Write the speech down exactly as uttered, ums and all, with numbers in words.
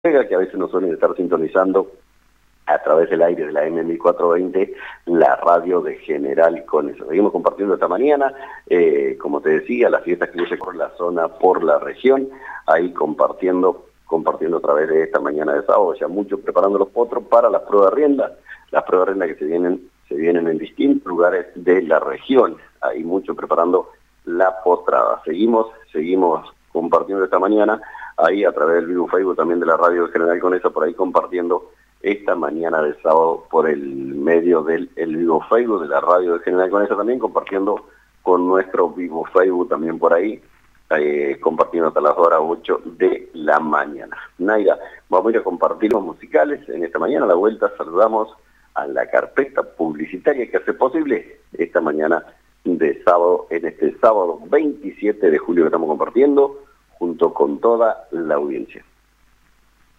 que a veces nos suelen estar sintonizando a través del aire de la M mil cuatrocientos veinte, la radio de General Conesa. Seguimos compartiendo esta mañana, eh, como te decía, las fiestas que hubo por la zona, por la región, ahí compartiendo, compartiendo a través de esta mañana de sábado, ya muchos preparando los potros para las pruebas de rienda, las pruebas de rienda que se vienen, se vienen en distintos lugares de la región, ahí muchos preparando la potrada. Seguimos, seguimos compartiendo esta mañana, ahí a través del vivo Facebook también de la radio de General Conesa, por ahí compartiendo esta mañana de sábado por el medio del el vivo Facebook de la radio de General Conesa, también compartiendo con nuestro vivo Facebook también por ahí, eh, compartiendo hasta las horas ocho de la mañana. Naira, vamos a ir a compartir los musicales en esta mañana. A la vuelta saludamos a la carpeta publicitaria que hace posible esta mañana de sábado, en este sábado veintisiete de julio que estamos compartiendo junto con toda la audiencia.